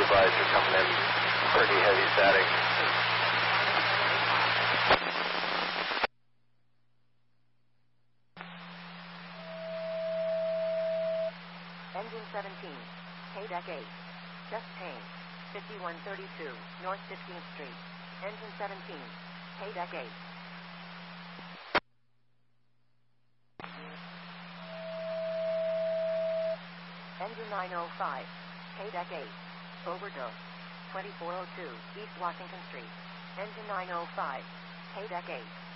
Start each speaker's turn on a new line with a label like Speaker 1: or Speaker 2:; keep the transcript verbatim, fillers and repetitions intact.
Speaker 1: supervisor coming in pretty heavy static.
Speaker 2: Engine seventeen, K-Deck eight, just change, fifty-one thirty-two, North fifteenth Street. Engine seventeen, K-Deck eight. Engine nine oh five, K-Deck eight, overdose, twenty-four oh two, East Washington Street. Engine nine oh five, K-Deck eight.